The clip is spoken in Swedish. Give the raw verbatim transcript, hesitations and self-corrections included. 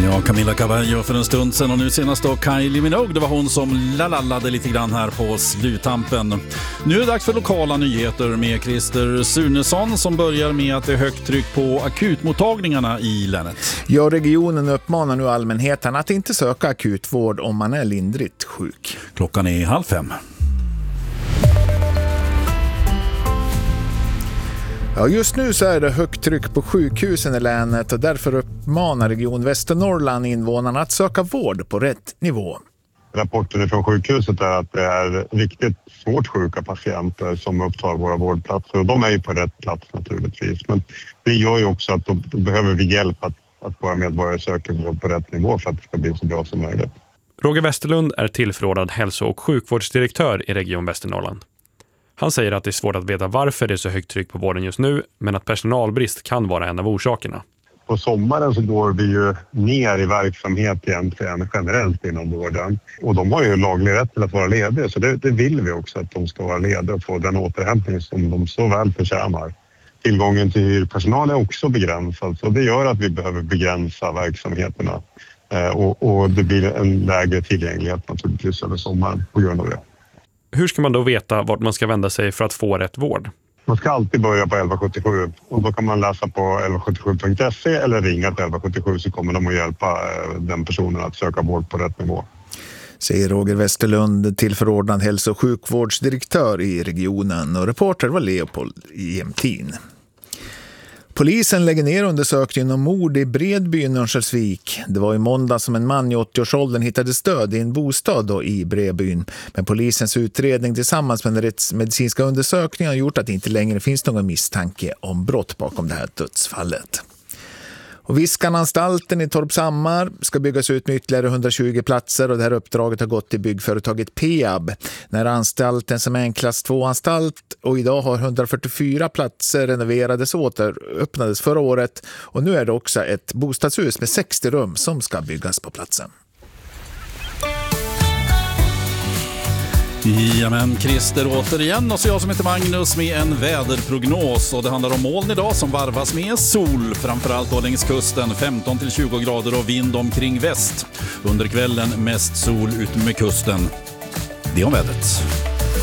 Ja, Camila Cabello för en stund sedan och nu senast då Kylie Minogue. Det var hon som lalallade lite grann här på sluttampen. Nu är det dags för lokala nyheter med Christer Sunesson som börjar med att det är högt tryck på akutmottagningarna i länet. Ja, regionen uppmanar nu allmänheten att inte söka akutvård om man är lindrigt sjuk. Klockan är halv fem. Ja, just nu så är det högt tryck på sjukhusen i länet och därför uppmanar Region Västernorrland invånarna att söka vård på rätt nivå. Rapporten från sjukhuset är att det är riktigt svårt sjuka patienter som upptar våra vårdplatser och de är ju på rätt plats naturligtvis. Men det gör ju också att då behöver vi hjälp att, att våra medborgare söker vård på rätt nivå för att det ska bli så bra som möjligt. Roger Westerlund är tillförordnad hälso- och sjukvårdsdirektör i Region Västernorrland. Han säger att det är svårt att veta varför det är så högt tryck på vården just nu, men att personalbrist kan vara en av orsakerna. På sommaren så går vi ju ner i verksamhet egentligen generellt inom vården. Och de har ju laglig rätt till att vara lediga, så det, det vill vi också att de ska vara lediga och få den återhämtning som de så väl förtjänar. Tillgången till personal är också begränsad, så det gör att vi behöver begränsa verksamheterna. Eh, och, och det blir en lägre tillgänglighet naturligtvis över sommaren på grund av det. Hur ska man då veta vart man ska vända sig för att få rätt vård? Man ska alltid börja på elva sjuttiosju och då kan man läsa på elva sjuttiosju punkt se eller ringa till elva sjuttiosju så kommer de att hjälpa den personen att söka vård på rätt nivå. Säger Roger Westerlund, tillförordnad hälso- och sjukvårdsdirektör i regionen, och reporter var Leopold Jämtin. Polisen lägger ner undersökningen om mord i Bredbyn, Örnsköldsvik. Det var i måndag som en man i åttioårsåldern hittades död i en bostad då i Bredbyn. Men polisens utredning tillsammans med den rättsmedicinska undersökningen har gjort att det inte längre finns någon misstanke om brott bakom det här dödsfallet. Och Viskananstalten i Torpshammar ska byggas ut med ytterligare hundratjugo platser och det här uppdraget har gått till byggföretaget Peab. När anstalten som är en klass två-anstalt och idag har hundrafyrtiofyra platser renoverades och återöppnades förra året och nu är det också ett bostadshus med sextio rum som ska byggas på platsen. Ja men Christer återigen och så jag som heter Magnus med en väderprognos och det handlar om moln idag som varvas med sol, framförallt då längs kusten femton till tjugo grader och vind omkring väst. Under kvällen mest sol ut med kusten. Det om vädret.